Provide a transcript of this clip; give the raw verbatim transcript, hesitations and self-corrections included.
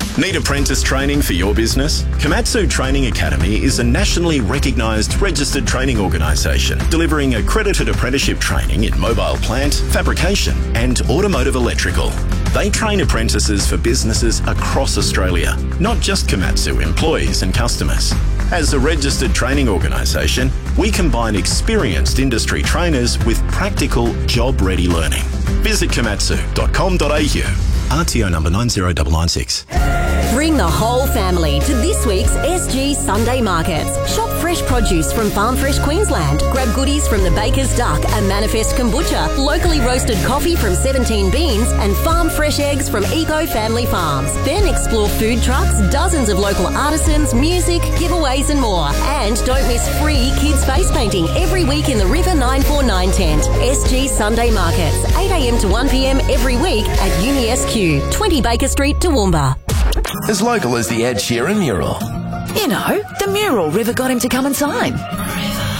Need apprentice training for your business? Komatsu Training Academy is a nationally recognised registered training organisation delivering accredited apprenticeship training in mobile plant, fabrication and automotive electrical. They train apprentices for businesses across Australia, not just Komatsu employees and customers. As a registered training organisation, we combine experienced industry trainers with practical, job-ready learning. Visit komatsu dot com dot a u. R T O number nine zero nine nine six. Bring the whole family to this week's S G Sunday Markets. Shop fresh produce from Farm Fresh Queensland. Grab goodies from the Baker's Duck and Manifest Kombucha, locally roasted coffee from seventeen Beans and farm fresh eggs from Eco Family Farms. Then explore food trucks, dozens of local artisans, music, giveaways and more. And don't miss free kids face painting every week in the River nine four nine tent. S G Sunday Markets, eight a m to one p m every week at Uni S Q, twenty Baker Street, Toowoomba. As local as the Ed Sheeran mural. You know, the mural River got him to come and sign.